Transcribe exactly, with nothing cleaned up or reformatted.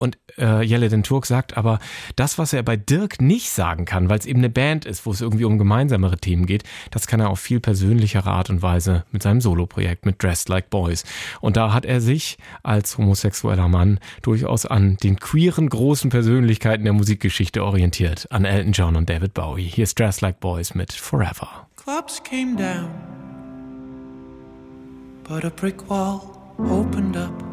Und äh, Yellow Turk sagt aber, das, was er bei Dirk nicht sagen kann, weil es eben eine Band ist, wo es irgendwie um gemeinsamere Themen geht, das kann er auf viel persönlichere Art und Weise mit seinem Soloprojekt, mit Dressed Like Boys. Und da hat er sich als homosexueller Mann durchaus an den queeren großen Persönlichkeiten der Musikgeschichte orientiert, an Elton John und David Bowie. Hier ist Dressed Like Boys mit Forever. Clubs came down, but a brick wall opened up.